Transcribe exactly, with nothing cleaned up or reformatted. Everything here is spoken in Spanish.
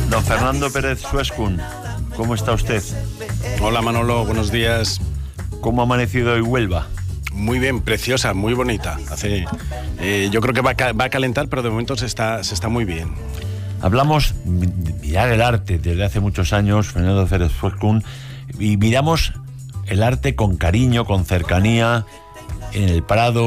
Don Fernando Pérez Suescun, ¿cómo está usted? Hola Manolo, buenos días. ¿Cómo ha amanecido hoy Huelva? Muy bien, preciosa, muy bonita. Hace, eh, yo creo que va a, va a calentar, pero de momento se está, se está muy bien. Hablamos de mirar el arte desde hace muchos años, Fernando Pérez Suescun, y miramos el arte con cariño, con cercanía, en el Prado,